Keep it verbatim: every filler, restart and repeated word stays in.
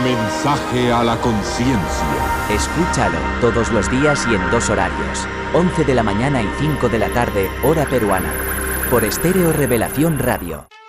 mensaje a la conciencia. Escúchalo todos los días y en dos horarios, once de la mañana y cinco de la tarde, hora peruana. Por Estéreo Revelación Radio.